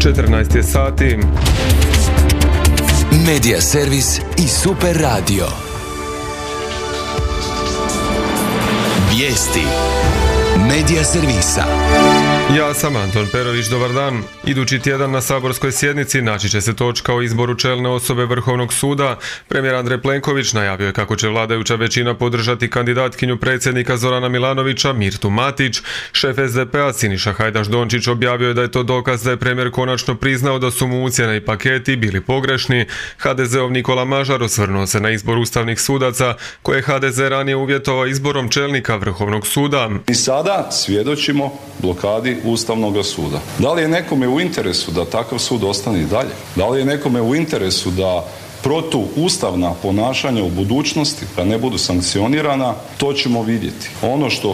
14 je sati. Medija servis i Super radio. Vijesti Medija servisa. Ja sam Anton Perović, dobar dan. Idući tjedan na saborskoj sjednici naći će se točka o izboru čelne osobe Vrhovnog suda. Premijer Andrej Plenković najavio je kako će vladajuća većina podržati kandidatkinju predsjednika Zorana Milanovića, Mirtu Matić. Šef SDP-a Siniša Hajdaš Dončić objavio je da je to dokaz da je premijer konačno priznao da su mu ucjene i paketi bili pogrešni. HDZ-ov Nikola Mažar osvrnuo se na izbor ustavnih sudaca koje je HDZ ranije uvjetovao izborom čelnika Vrhovnog suda. I sada svjedočimo blokadi Ustavnog suda. Da li je nekome u interesu da takav sud ostane i dalje? Da li je nekome u interesu da protuustavna ponašanja u budućnosti da ne budu sankcionirana? To ćemo vidjeti. Ono što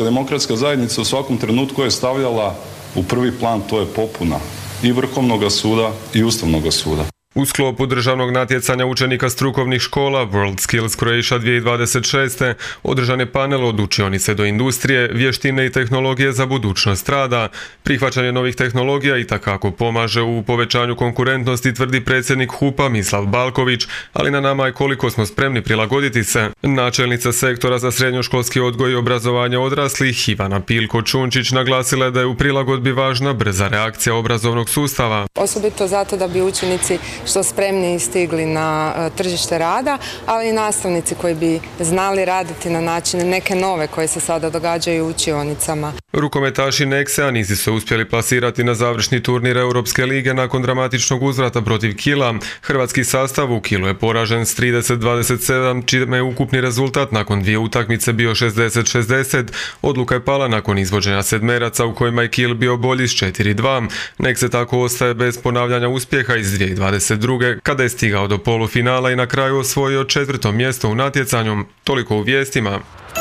HDZ u svakom trenutku je stavljala u prvi plan, to je popuna i Vrhovnog suda i Ustavnog suda. U sklopu državnog natjecanja učenika strukovnih škola World Skills Croatia 2026. održan je panel od učionice do industrije, vještine i tehnologije za budućnost rada. Prihvaćanje novih tehnologija itekako pomaže u povećanju konkurentnosti, tvrdi predsjednik HUP-a Mislav Balković, ali na nama je koliko smo spremni prilagoditi se. Načelnica sektora za srednjoškolski odgoj i obrazovanje odraslih Ivana Pilko-Čunčić naglasila je da je u prilagodbi važna brza reakcija obrazovnog sustava. Osobito zato da bi učenici što spremniji stigli na tržište rada, ali i nastavnici koji bi znali raditi na načine neke nove koje se sada događaju u učionicama. Rukometaši Nexe nisu se uspjeli plasirati na završni turnir Europske lige nakon dramatičnog uzvrata protiv Kila. Hrvatski sastav u Kilu je poražen s 30-27, čime je ukupni rezultat nakon dvije utakmice bio 60-60. Odluka je pala nakon izvođenja sedmeraca u kojima je Kil bio bolji s 4-2. Nexe tako ostaje bez ponavljanja uspjeha iz 2022. kada je stigao do polufinala i na kraju osvojio 4. mjesto u natjecanju. Toliko u vijestima.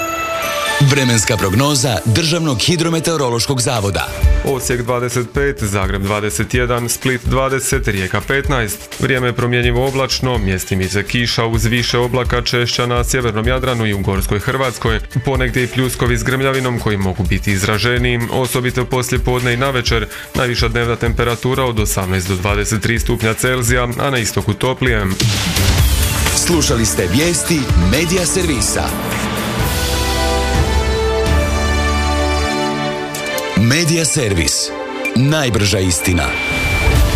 Vremenska prognoza Državnog hidrometeorološkog zavoda. Osijek 25, Zagreb 21, Split 20, Rijeka 15. Vrijeme je promjenjivo oblačno, mjestimice kiša uz više oblaka češća na sjevernom Jadranu i u Gorskoj Hrvatskoj. Ponegdje i pljuskovi s grmljavinom koji mogu biti izraženiji, osobito poslije podne i navečer. Najviša dnevna temperatura od 18 do 23 stupnja Celzija, a na istoku toplije. Slušali ste vijesti Medija servisa. Medija servis. Najbrža istina.